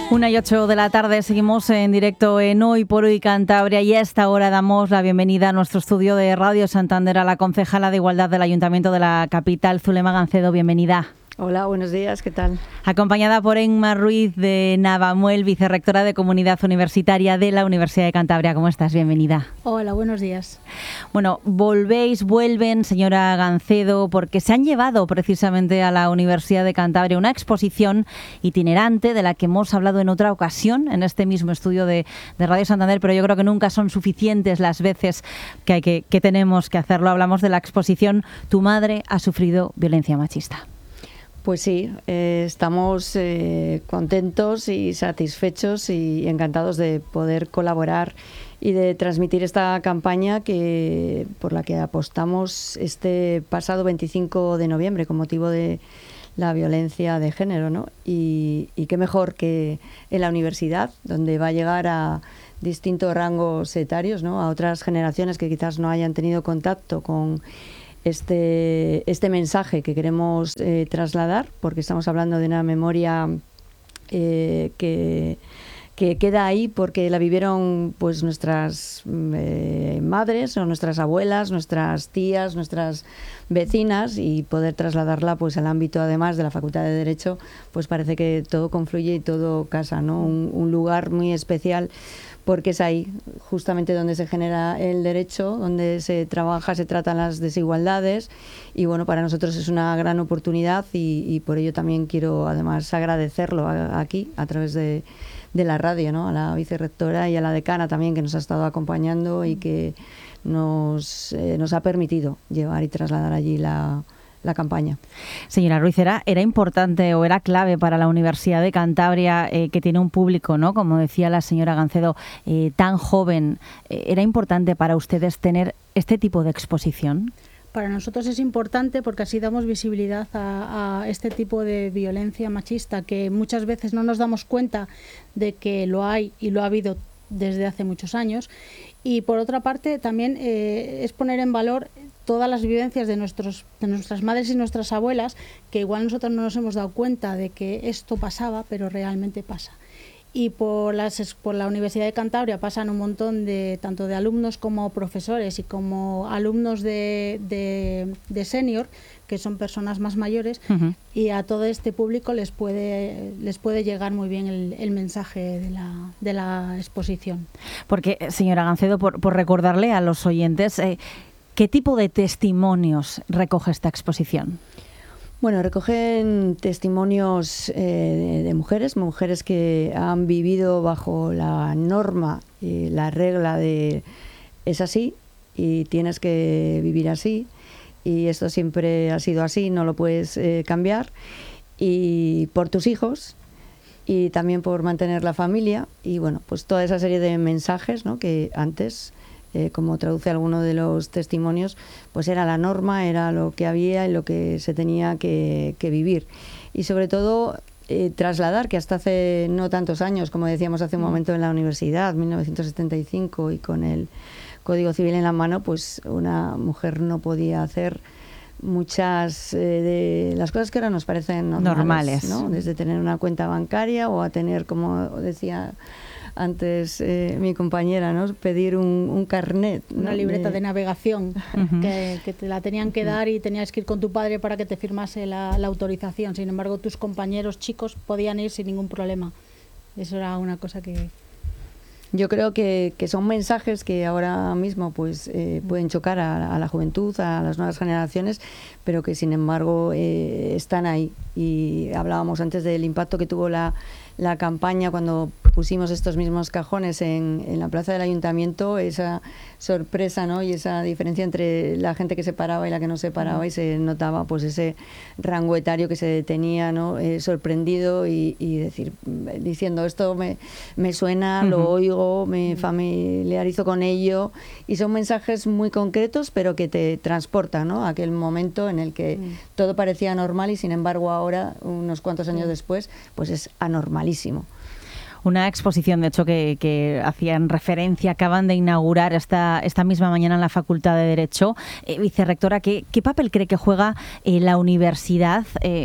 1:08 de la tarde, seguimos en directo en Hoy por Hoy Cantabria y a esta hora damos la bienvenida a nuestro estudio de Radio Santander a la concejala de Igualdad del Ayuntamiento de la capital, Zulema Gancedo. Bienvenida. Hola, buenos días, ¿qué tal? Acompañada por Emma Ruiz de Navamuel, vicerrectora de Comunidad Universitaria de la Universidad de Cantabria. ¿Cómo estás? Bienvenida. Hola, buenos días. Bueno, vuelven, señora Gancedo, porque se han llevado precisamente a la Universidad de Cantabria una exposición itinerante de la que hemos hablado en otra ocasión en este mismo estudio de Radio Santander, pero yo creo que nunca son suficientes las veces que tenemos que hacerlo. Hablamos de la exposición Tu madre ha sufrido violencia machista. Pues sí, estamos contentos y satisfechos y encantados de poder colaborar y de transmitir esta campaña por la que apostamos este pasado 25 de noviembre con motivo de la violencia de género, ¿no? Y qué mejor que en la universidad, donde va a llegar a distintos rangos etarios, ¿no? A otras generaciones que quizás no hayan tenido contacto con este mensaje que queremos trasladar, porque estamos hablando de una memoria que queda ahí porque la vivieron pues nuestras madres o nuestras abuelas, nuestras tías, nuestras vecinas, y poder trasladarla pues al ámbito además de la Facultad de Derecho, pues parece que todo confluye y todo casa, ¿no? Un lugar muy especial, porque es ahí justamente donde se genera el derecho, donde se trabaja, se tratan las desigualdades, y bueno, para nosotros es una gran oportunidad y por ello también quiero además agradecerlo aquí a través de la radio, ¿no? A la vicerrectora y a la decana también, que nos ha estado acompañando y que nos ha permitido llevar y trasladar allí la campaña. Señora Ruiz, ¿era importante o era clave para la Universidad de Cantabria, que tiene un público, ¿no?, como decía la señora Gancedo, tan joven? ¿Era importante para ustedes tener este tipo de exposición? Para nosotros es importante porque así damos visibilidad a este tipo de violencia machista, que muchas veces no nos damos cuenta de que lo hay y lo ha habido desde hace muchos años. Y por otra parte también es poner en valor todas las vivencias de nuestras madres y nuestras abuelas, que igual nosotros no nos hemos dado cuenta de que esto pasaba, pero realmente pasa. Y por la Universidad de Cantabria pasan un montón tanto de alumnos como profesores y como alumnos de senior, que son personas más mayores, uh-huh. Y a todo este público les puede llegar muy bien el mensaje de la exposición. Porque, señora Gancedo, por recordarle a los oyentes, ¿qué tipo de testimonios recoge esta exposición? Bueno, recogen testimonios de mujeres que han vivido bajo la norma y la regla de es así y tienes que vivir así, y esto siempre ha sido así, no lo puedes cambiar, y por tus hijos y también por mantener la familia, y bueno, pues toda esa serie de mensajes, ¿no?, que antes, como traduce alguno de los testimonios, pues era la norma, era lo que había y lo que se tenía que vivir. Y sobre todo trasladar que hasta hace no tantos años, como decíamos hace un momento en la universidad, 1975, y con el Código Civil en la mano, pues una mujer no podía hacer muchas de las cosas que ahora nos parecen normales, ¿no? Desde tener una cuenta bancaria o a tener, como decía antes mi compañera, ¿no?, pedir un carnet, ¿no?, una libreta de navegación, uh-huh. que te la tenían que dar y tenías que ir con tu padre para que te firmase la autorización. Sin embargo, tus compañeros chicos podían ir sin ningún problema. Eso era una cosa que... Yo creo que son mensajes que ahora mismo pues pueden chocar a la juventud, a las nuevas generaciones, pero que sin embargo están ahí. Y hablábamos antes del impacto que tuvo la campaña cuando pusimos estos mismos cajones en la plaza del ayuntamiento, esa sorpresa, ¿no?, y esa diferencia entre la gente que se paraba y la que no se paraba, y se notaba pues ese rango etario que se detenía, ¿no?, sorprendido y diciendo esto me suena, uh-huh. Lo oigo, me familiarizo con ello, y son mensajes muy concretos pero que te transportan, ¿no?, a aquel momento en el que todo parecía normal y sin embargo ahora, unos cuantos años después, pues es anormalísimo. Una exposición, de hecho, que hacían referencia, acaban de inaugurar esta misma mañana en la Facultad de Derecho. Vicerrectora, ¿qué papel cree que juega la universidad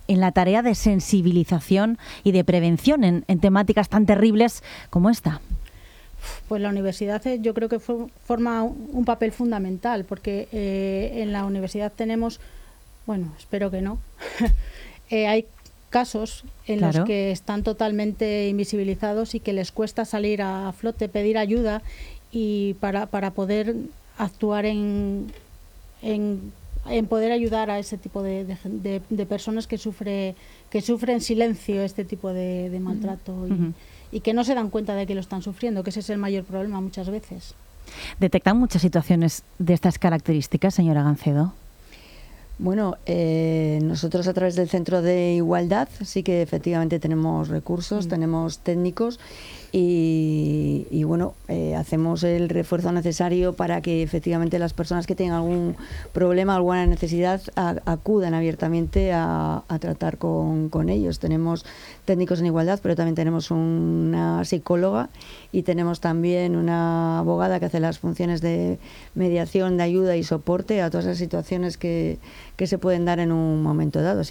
en la tarea de sensibilización y de prevención en temáticas tan terribles como esta? Pues la universidad yo creo que forma un papel fundamental, porque en la universidad tenemos, bueno, espero que no, hay casos en los que están totalmente invisibilizados y que les cuesta salir a flote, pedir ayuda y para poder actuar en poder ayudar a ese tipo de personas que sufren en silencio este tipo de maltrato y que no se dan cuenta de que lo están sufriendo, que ese es el mayor problema muchas veces. ¿Detectan muchas situaciones de estas características, señora Gancedo? Bueno, nosotros a través del Centro de Igualdad sí que efectivamente tenemos recursos, tenemos técnicos y bueno, hacemos el refuerzo necesario para que efectivamente las personas que tengan algún problema, alguna necesidad, acudan abiertamente a tratar con ellos. Tenemos técnicos en igualdad, pero también tenemos una psicóloga y tenemos también una abogada que hace las funciones de mediación, de ayuda y soporte a todas las situaciones que se pueden dar en un momento dado.